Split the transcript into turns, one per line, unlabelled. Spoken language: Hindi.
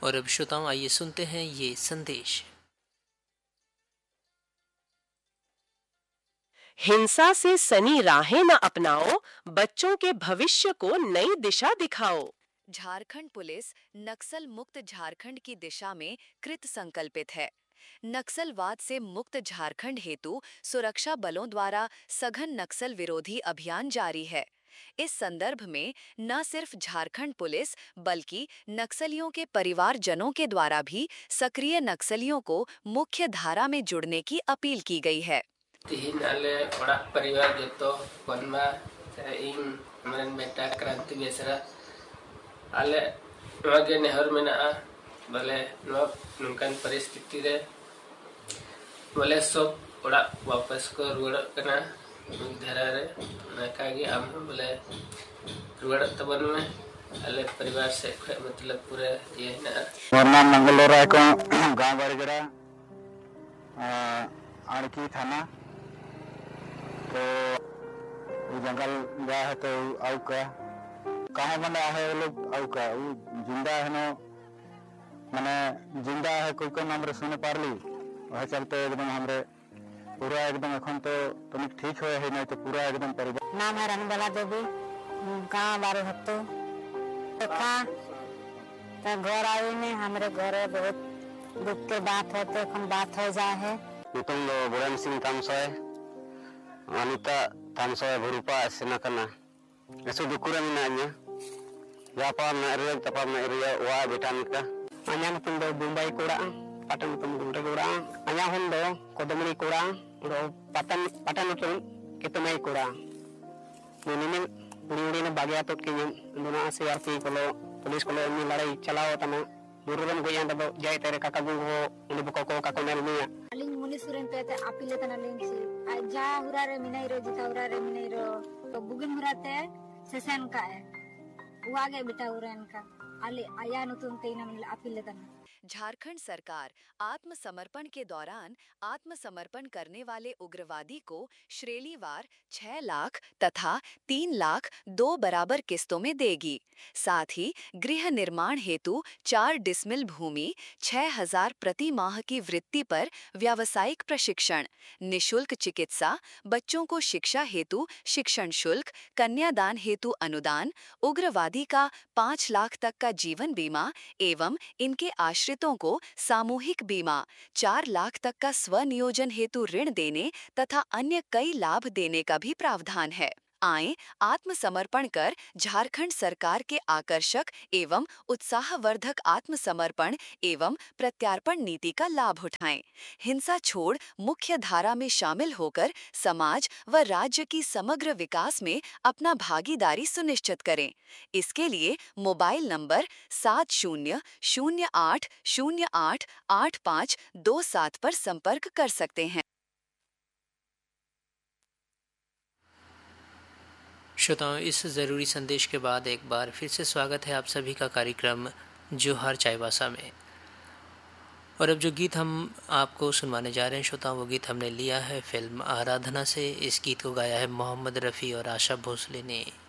और अब श्रोताओं आइए सुनते हैं ये संदेश।
हिंसा से सनी राहें न अपनाओ, बच्चों के भविष्य को नई दिशा दिखाओ।
झारखंड पुलिस नक्सल मुक्त झारखंड की दिशा में कृत संकल्पित है। नक्सलवाद से मुक्त झारखंड हेतु सुरक्षा बलों द्वारा सघन नक्सल विरोधी अभियान जारी है। इस संदर्भ में न सिर्फ झारखंड पुलिस बल्कि नक्सलियों के परिवारजनों के द्वारा भी सक्रिय नक्सलियों को मुख्य धारा में जुड़ने की अपील की गई है।
तिहिन आले ओड़ा परिवार जतो कोनमा इन मरन बेटा क्रांति बेसरा आले नवागे नेहर मेना बोले नुनकान परिस्थिति रे बोले सब ओड़ा वापस को रुड़ कना धारा रे नाकागे आम बोले रुड़ तबन में आले परिवार से मतलब पूरे ये ना
वरना मंगलोरा को गांव बरगड़ा आड़की थाना तो जंगल गया है तो आउ का कहाँ बना है वो लोग आउ का वो जिंदा है ना मैंने जिंदा है कोई को नाम सुने पार ली वह चलते एकदम हमरे पूरा एकदम अखन तो तुम ठीक हुए है नहीं तो पूरा एकदम परिवार।
नाम है रनबाला देवी, कहाँ बारे हत्तो तो घर आए में हमारे घर बहुत दुख के बात होते এখন बात हो जाए है।
तुम लोग बुरान सिंह तामसोय अनिता तामसोय भरूपा सेना करना ऐसे दुकुरा में ना व्यापार ना एरिया तपार ना एरिया वा बेटा निका
अኛन तुम दो मुंबई कोड़ा पाटन तुम गुंडे कोड़ा अኛ हुन दो कोदमरी कोड़ा दो पाटन तुम केतमई कोड़ा निने उड़ी ने बागिया तो के दोना सीआरपी कोलो पुलिस कोलो नि लड़ाई चलाओ तना दुरुरन गोया दो जाय तेरे काका गुंगो उनि बको काको नेलमिया
अलिंग मुनि सुरन पे आपिले तना लिंग से जा हुरा रे मिनाई रो जिता हुरा रे मिनाई रो तो बुगिन हुराते सेसन का है वो आगे बेटा हुरन का आले आया नुतुन तेना मिल आपिले तना।
झारखंड सरकार आत्मसमर्पण के दौरान आत्मसमर्पण करने वाले उग्रवादी को श्रेणीवार 6 लाख तथा 3 लाख 2 बराबर किस्तों में देगी। साथ ही गृह निर्माण हेतु 4 डिसमिल भूमि 6,000 प्रति माह की वृत्ति पर व्यावसायिक प्रशिक्षण, निशुल्क चिकित्सा, बच्चों को शिक्षा हेतु शिक्षण शुल्क, कन्यादान हेतु अनुदान, उग्रवादी का 5 लाख तक का जीवन बीमा एवं इनके आश्रितों को सामूहिक बीमा, 4 लाख तक का स्वनियोजन हेतु ऋण देने तथा अन्य कई लाभ देने का भी प्रावधान है। आएं आत्मसमर्पण कर झारखंड सरकार के आकर्षक एवं उत्साहवर्धक आत्मसमर्पण एवं प्रत्यार्पण नीति का लाभ उठाएं। हिंसा छोड़ मुख्य धारा में शामिल होकर समाज व राज्य की समग्र विकास में अपना भागीदारी सुनिश्चित करें। इसके लिए मोबाइल नंबर 7008088527 पर संपर्क कर सकते हैं।
श्रोताओं, इस ज़रूरी संदेश के बाद एक बार फिर से स्वागत है आप सभी का कार्यक्रम जोहार चाईबासा में। और अब जो गीत हम आपको सुनवाने जा रहे हैं श्रोताओं, वो गीत हमने लिया है फिल्म आराधना से। इस गीत को गाया है मोहम्मद रफ़ी और आशा भोसले ने।